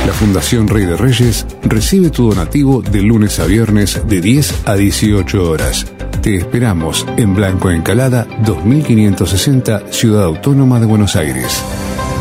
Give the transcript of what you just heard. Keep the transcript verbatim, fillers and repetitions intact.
La Fundación Rey de Reyes recibe tu donativo de lunes a viernes de diez a dieciocho horas. Te esperamos en Blanco Encalada dos mil quinientos sesenta, Ciudad Autónoma de Buenos Aires.